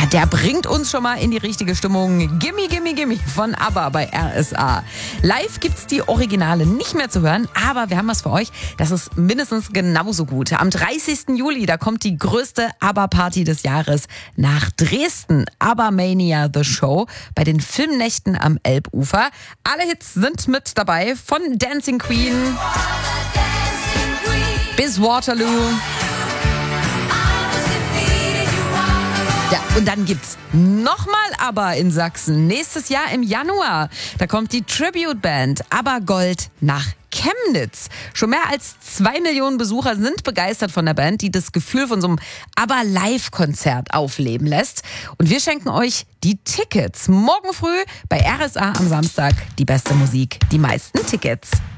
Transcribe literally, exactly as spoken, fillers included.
der bringt uns schon mal in die richtige Stimmung. Gimme, gimme, gimme von ABBA bei R S A. Live gibt's die Originale nicht mehr zu hören, aber wir haben was für euch. Das ist mindestens genauso gut. Am dreißigsten Juli, da kommt die größte ABBA-Party des Jahres nach Dresden. ABBA Mania The Show bei den Filmnächten am Elbufer. Alle Hits sind mit dabei, von Dancing Queen bis Waterloo. Ja, und dann gibt's nochmal ABBA in Sachsen. Nächstes Jahr im Januar. Da kommt die Tribute-Band ABBA Gold nach Chemnitz. Schon mehr als zwei Millionen Besucher sind begeistert von der Band, die das Gefühl von so einem ABBA-Live-Konzert aufleben lässt. Und wir schenken euch die Tickets. Morgen früh bei R S A am Samstag die beste Musik, die meisten Tickets.